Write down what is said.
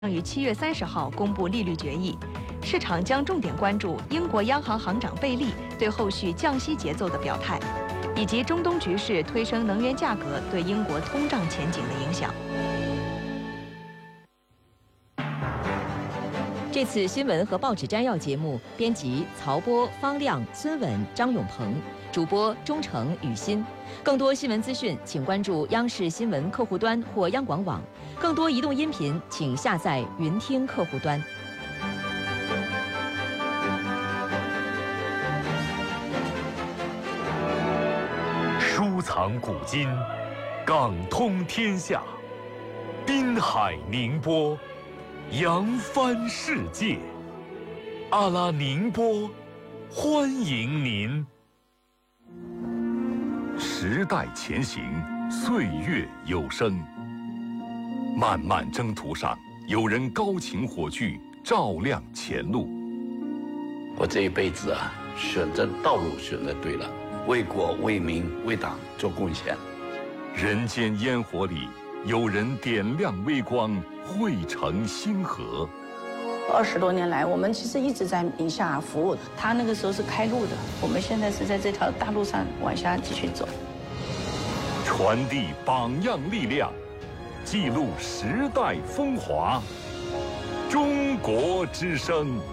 于7月30号公布利率决议，市场将重点关注英国央行行长贝利对后续降息节奏的表态，以及中东局势推升能源价格对英国通胀前景的影响。 这次新闻和报纸摘要节目，编辑曹波、方亮、孙稳、张永鹏，主播钟诚、雨欣。更多新闻资讯，请关注央视新闻客户端或央广网。更多移动音频，请下载云听客户端。 书藏古今，港通天下，滨海宁波，扬帆世界。阿拉宁波，欢迎您。时代前行，岁月有声。漫漫征途上，有人高擎火炬，照亮前路。 我这一辈子啊，选择道路选择对了，为国为民为党做贡献。 人间烟火里，有人点亮微光，汇成星河。 20多年来，我们其实一直在宁夏服务。他那个时候是开路的，我们现在是在这条大路上往下继续走。 传递榜样力量，记录时代风华。中国之声。